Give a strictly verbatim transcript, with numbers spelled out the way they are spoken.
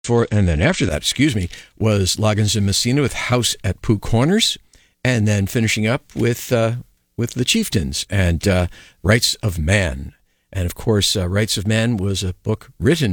For and then after that, excuse me, was Loggins and Messina with House at Pooh Corners, and then finishing up with uh, with the Chieftains and uh, Rights of Man. And of course, uh, Rights of Man was a book written